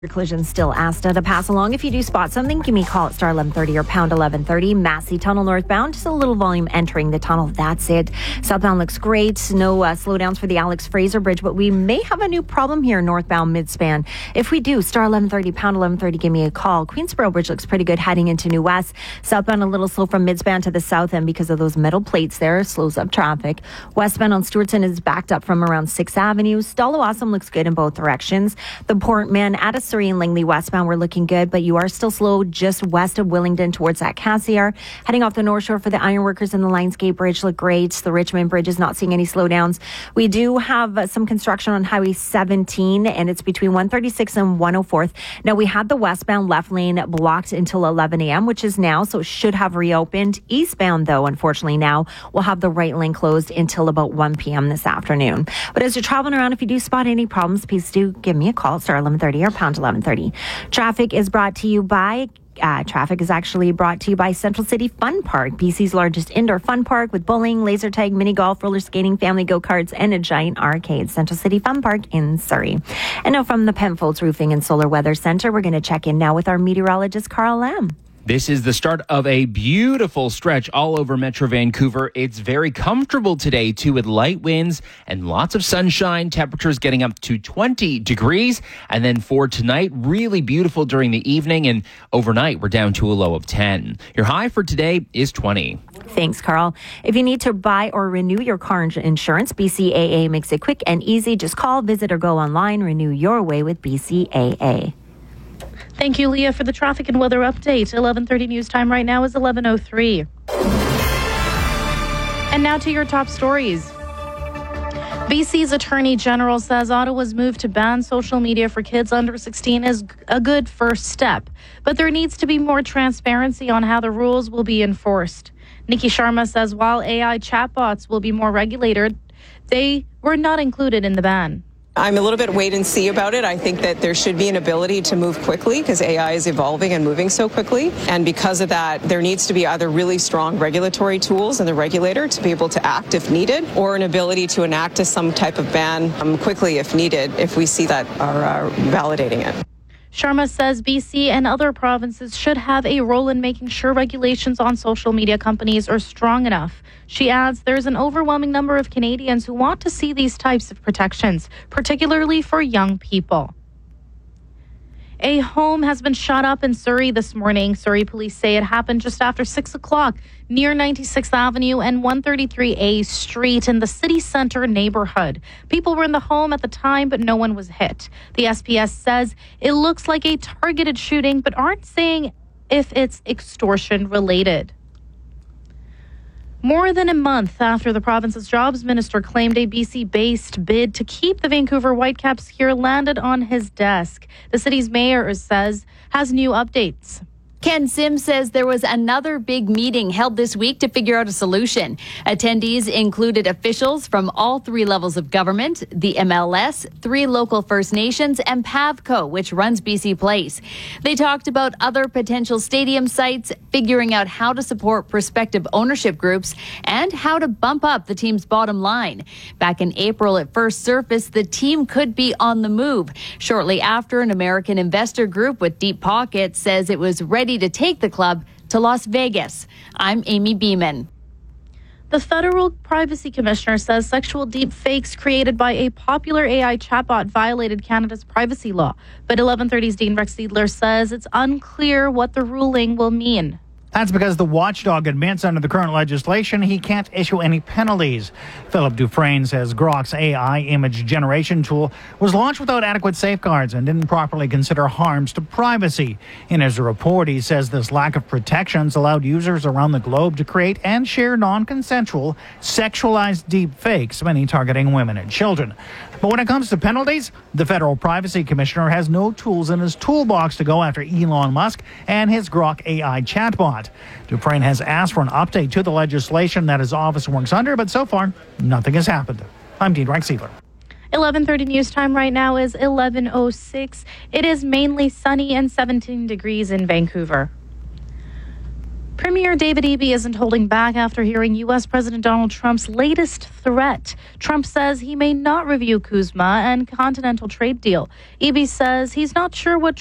Your collision still ASTA to pass along. If you do spot something, give me a call at star 1130 or pound 1130. Massey Tunnel northbound, just a little volume entering the tunnel. That's it. Southbound looks great. No slowdowns for the Alex Fraser Bridge, but we may have a new problem here northbound midspan. If we do, star 1130, pound 1130, give me a call. Queensboro Bridge looks pretty good heading into New West. Southbound a little slow from midspan to the south end because of those metal plates there. Slows up traffic. Westbound on Stewartson is backed up from around 6th Avenue. Stallawasam looks good in both directions. The Portman at a Surrey and Langley westbound, we're looking good, but you are still slow just west of Willingdon towards that Cassiar. Heading off the North Shore for the Ironworkers and the Lionsgate Bridge look great. The Richmond Bridge is not seeing any slowdowns. We do have some construction on Highway 17, and it's between 136 and 104th. Now, we had the westbound left lane blocked until 11 a.m., which is now, so it should have reopened. Eastbound, though, unfortunately now, we'll have the right lane closed until about 1 p.m. this afternoon. But as you're traveling around, if you do spot any problems, please do give me a call at star 1130 or pound 1130. Traffic is brought to you by Central City Fun Park, BC's largest indoor fun park with bowling, laser tag, mini golf, roller skating, family go-karts, and a giant arcade. Central City Fun Park in Surrey. And now from the Penfolds Roofing and Solar Weather Center, we're going to check in now with our meteorologist, Carl Lamb. This is the start of a beautiful stretch all over Metro Vancouver. It's very comfortable today, too, with light winds and lots of sunshine. Temperatures getting up to 20 degrees. And then for tonight, really beautiful during the evening. And overnight, we're down to a low of 10. Your high for today is 20. Thanks, Carl. If you need to buy or renew your car insurance, BCAA makes it quick and easy. Just call, visit, or go online. Renew your way with BCAA. Thank you, Leah, for the traffic and weather update. 11:30 news time right now is 11:03. And now to your top stories. BC's Attorney General says Ottawa's move to ban social media for kids under 16 is a good first step, but there needs to be more transparency on how the rules will be enforced. Nikki Sharma says while AI chatbots will be more regulated, they were not included in the ban. I'm a little bit wait and see about it. I think that there should be an ability to move quickly because AI is evolving and moving so quickly. And because of that, there needs to be either really strong regulatory tools in the regulator to be able to act if needed, or an ability to enact some type of ban quickly if needed, if we see that are validating it. Sharma says BC and other provinces should have a role in making sure regulations on social media companies are strong enough. She adds there's an overwhelming number of Canadians who want to see these types of protections, particularly for young people. A home has been shot up in Surrey this morning. Surrey police say it happened just after 6 o'clock near 96th Avenue and 133A Street in the city centre neighborhood. People were in the home at the time, but no one was hit. The SPS says it looks like a targeted shooting, but aren't saying if it's extortion related. More than a month after the province's jobs minister claimed a BC-based bid to keep the Vancouver Whitecaps here landed on his desk, the city's mayor says has new updates. Ken Sims says there was another big meeting held this week to figure out a solution. Attendees included officials from all three levels of government, the MLS, 3 local First Nations, and PAVCO, which runs BC Place. They talked about other potential stadium sites, figuring out how to support prospective ownership groups, and how to bump up the team's bottom line. Back in April, it first surfaced the team could be on the move. Shortly after, an American investor group with deep pockets says it was ready to take the club to Las Vegas. I'm Amy Beeman. The Federal Privacy Commissioner says sexual deep fakes created by a popular AI chatbot violated Canada's privacy law. But 1130's Dean Rex Seidler says it's unclear what the ruling will mean. That's because the watchdog admits under the current legislation he can't issue any penalties. Philip Dufresne says Grok's AI image generation tool was launched without adequate safeguards and didn't properly consider harms to privacy. In his report, he says this lack of protections allowed users around the globe to create and share non-consensual, sexualized deep fakes, many targeting women and children. But when it comes to penalties, the Federal Privacy Commissioner has no tools in his toolbox to go after Elon Musk and his Grok AI chatbot. Dufresne has asked for an update to the legislation that his office works under, but so far, nothing has happened. I'm Dean Rex Seidler. 11:30 news time right now is 11:06. It is mainly sunny and 17 degrees in Vancouver. Premier David Eby isn't holding back after hearing U.S. President Donald Trump's latest threat. Trump says he may not review CUSMA and Continental Trade Deal. Eby says he's not sure what